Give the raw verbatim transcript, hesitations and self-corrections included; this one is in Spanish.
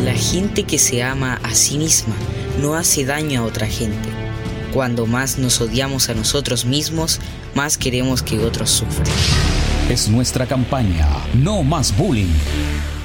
La gente que se ama a sí misma no hace daño a otra gente. Cuando más nos odiamos a nosotros mismos, más queremos que otros sufran. Es nuestra campaña No Más Bullying.